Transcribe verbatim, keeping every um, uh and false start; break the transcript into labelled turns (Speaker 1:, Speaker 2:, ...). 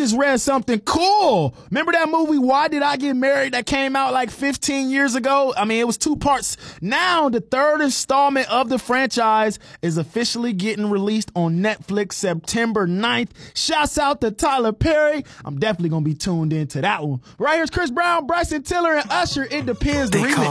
Speaker 1: just read something cool. Remember that movie, Why Did I Get Married, that came out like fifteen years ago? I mean, it was two parts. Now, the third installment of the franchise is officially getting released on Netflix September ninth. Shouts out to Tyler Perry. I'm definitely going to be tuned into that one. Right here's Chris Brown, Bryson Tiller, and Usher. It Depends. The
Speaker 2: They
Speaker 1: remix.